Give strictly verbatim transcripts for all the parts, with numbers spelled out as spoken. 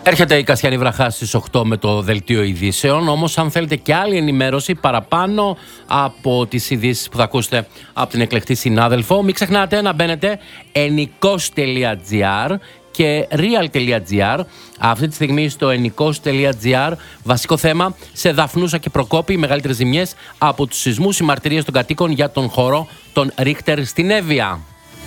Έρχεται η Κασιανή Βραχά στις οκτώ με το δελτίο ειδήσεων, όμως αν θέλετε και άλλη ενημέρωση παραπάνω από τις ειδήσεις που θα ακούσετε από την εκλεκτή συνάδελφο, μην ξεχνάτε να μπαίνετε ενικός τελεία τζι άρ και real τελεία τζι άρ. Αυτή τη στιγμή στο ενικός τελεία τζι άρ βασικό θέμα σε Δαφνούσα και Προκόπη, οι μεγαλύτερες ζημιές από τους σεισμούς, οι μαρτυρίες των κατοίκων για τον χώρο των Ρίχτερ στην Εύβοια.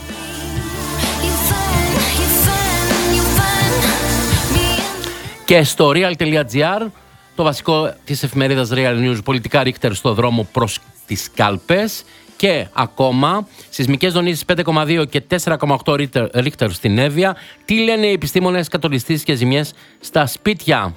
Και στο real τελεία τζι άρ, το βασικό της εφημερίδας Real News, πολιτικά Ρίχτερ στο δρόμο προς τις κάλπες. Και ακόμα, σεισμικές δονήσεις πέντε κόμμα δύο και τέσσερα κόμμα οκτώ Ρίχτερ στην Εύβοια. Τι λένε οι επιστήμονες, κατολιστήσεις και ζημιές στα σπίτια.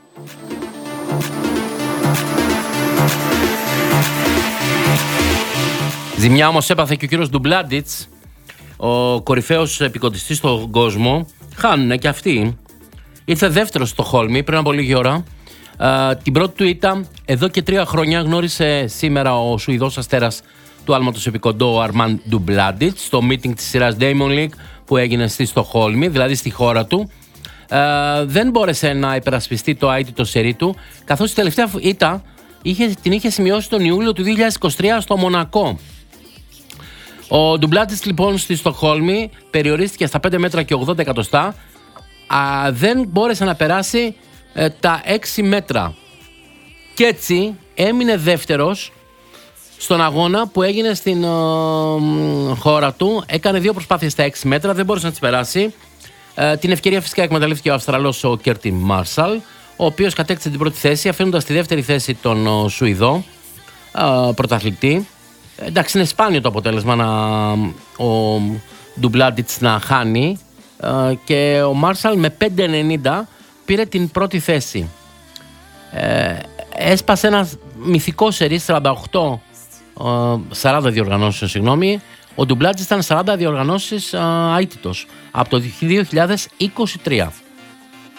Ζημιά όμως έπαθε και ο κύριος Ντουμπλάντιτς, ο κορυφαίος επικοντιστής στον κόσμο. Χάνουνε και αυτοί. Ήρθε δεύτερος στο Χόλμη πριν από λίγη ώρα. Uh, την πρώτη του ήττα εδώ και τρία χρόνια γνώρισε σήμερα ο Σουηδός αστέρας του άλματος επικοντό, ο Αρμάν Ντουμπλάντιτς, στο meeting της σειράς Diamond League που έγινε στη Στοκχόλμη, δηλαδή στη χώρα του. Uh, δεν μπόρεσε να υπερασπιστεί το αίτητο σερί του, καθώς η τελευταία ήττα είχε, την είχε σημειώσει τον Ιούλιο του δύο χιλιάδες είκοσι τρία στο Μονακό. Ο Ντουμπλάντιτς λοιπόν στη Στοκχόλμη περιορίστηκε στα πέντε μέτρα και ογδόντα εκατοστά. Α, δεν μπόρεσε να περάσει ε, τα έξι μέτρα και έτσι έμεινε δεύτερος στον αγώνα που έγινε στην ε, χώρα του. Έκανε δύο προσπάθειες στα έξι μέτρα, δεν μπόρεσε να τις περάσει. ε, Την ευκαιρία φυσικά εκμεταλλεύτηκε ο Αυστραλός ο Κέρτι Μάρσαλ, ο οποίος κατέκτησε την πρώτη θέση, αφήνοντας τη δεύτερη θέση τον ο, Σουηδό ε, πρωταθλητή. ε, Εντάξει, είναι σπάνιο το αποτέλεσμα να, ο Ντουμπλάντιτς να χάνει. Και ο Μάρσαλ με πέντε ενενήντα πήρε την πρώτη θέση. ε, Έσπασε ένα μυθικό σερί σαράντα οκτώ σαράντα διοργανώσεις, συγγνώμη. Ο Ντουμπλάντιτς ήταν σαράντα διοργανώσεις αίτητος από το δύο χιλιάδες είκοσι τρία.